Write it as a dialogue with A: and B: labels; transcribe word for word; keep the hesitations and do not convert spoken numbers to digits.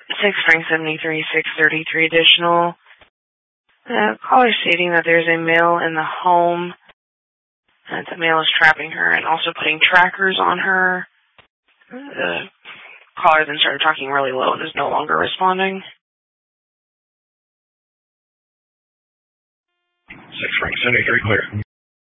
A: six Frank seventy-three, six thirty-three additional. Uh, caller stating that there's a male in the home, and the male is trapping her and also putting trackers on her. The caller then started talking really low and is no longer responding.
B: six Frank seventy-three, clear.